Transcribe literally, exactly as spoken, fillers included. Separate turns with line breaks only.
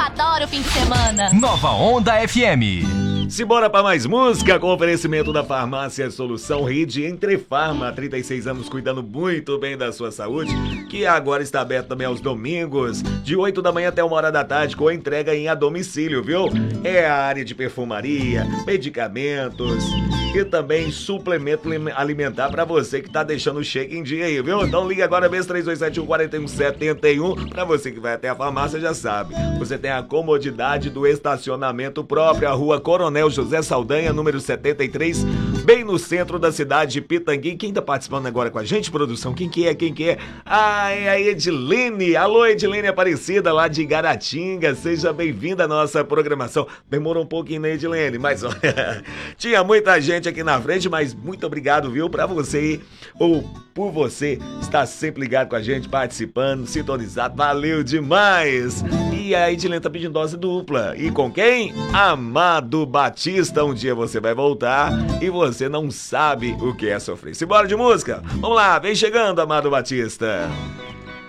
adoro fim de semana.
Nova Onda F M.
Simbora pra mais música com oferecimento da Farmácia Solução Rede Entre Farma, há trinta e seis anos cuidando muito bem da sua saúde, que agora está aberto também aos domingos, de oito da manhã até uma hora da tarde, com entrega em a domicílio, viu? É a área de perfumaria, medicamentos e também suplemento alimentar pra você que tá deixando o shake em dia aí, viu? Então liga agora mesmo, três dois sete um, quatro um sete um, pra você que vai até a farmácia já sabe. Você tem a comodidade do estacionamento próprio, a rua Coronel José Saldanha, número setenta e três, bem no centro da cidade de Pitangui. Quem tá participando agora com a gente, produção? Quem que é? Quem que é? Ah, é a Edilene. Alô, Edilene Aparecida, lá de Garatinga. Seja bem-vinda à nossa programação. Demorou um pouquinho, né, Edilene? Mas olha, tinha muita gente aqui na frente, mas muito obrigado, viu, pra você, ou por você estar sempre ligado com a gente, participando, sintonizado. Valeu demais! E a Edilene tá pedindo dose dupla. E com quem? Amado Batista. Um dia você vai voltar e você não sabe o que é sofrer. Simbora de música? Vamos lá, vem chegando, Amado Batista.